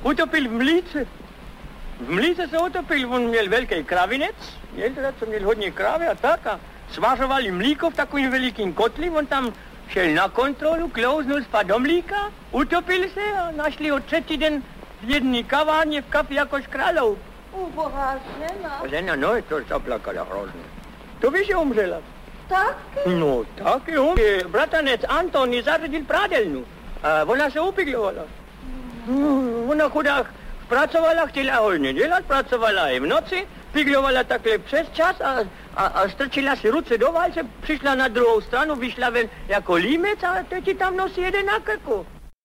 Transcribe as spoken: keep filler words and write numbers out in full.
Utopil v mlíce. V mlíce sa utopil, on měl veľký kravinec, měl teda, co měl hodně krávy a tak, a svažovali mlíko v takovým velikým kotli, on tam šel na kontrolu, klouznul spad do mlíka, utopil se a našli ho třetí den v jedné kavárně v kafi jakož králov. Ubohá žena. Žena, no, to zaplakala hrozně. To víš, že umřela? Tak? No, tak je um. Bratanec Anton ji zařadil prádelnu. A ona se upiglovala. Mm. Ona chudák pracovala, chtěla hodně dělat, pracovala i v noci, piglovala takhle přes čas a, a, a strčila si ruce do válce, přišla na druhou stranu, vyšla ven jako límec a teď tam nosí jeden na krku.